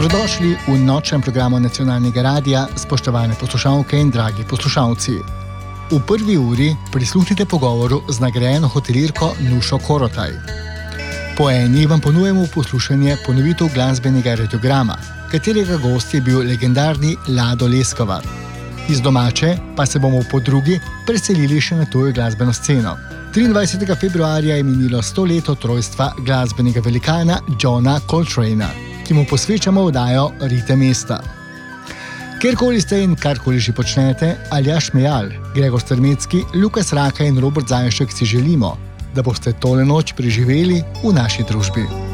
Dobrodošli v nočnem programu Nacionalnega radia, spoštovane poslušalke in dragi poslušalci. V prvi uri prisluhnite pogovoru z nagrajeno hotelirko Nušo Korotaj. Po eni vam ponujemo poslušanje ponovitev glasbenega radiograma, katerega gost je bil legendarni Lado Leskovar. Iz domače pa se bomo po drugi preselili še na tujo glasbeno sceno. 23. februarja je minilo 100 let od rojstva glasbenega velikana Johna Coltrana, ki mu posvečamo oddajo Ritem mesta. Kjerkoli ste in karkoli že počnete, Aljaž Mejal, Gregor Strmecki, Lukas Raka in Robert Zajšek si želimo, da boste tole noč preživeli v naši družbi.